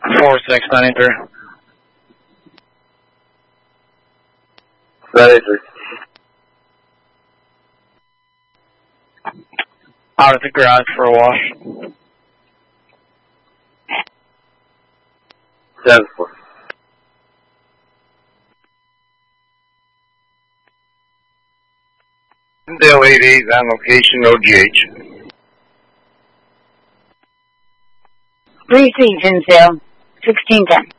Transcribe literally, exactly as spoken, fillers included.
four six nine three. ninety-three. Out at the garage for a wash. seven four. Dale eight eight on location, O G H. Three C, Tinsdale, sixteen ten.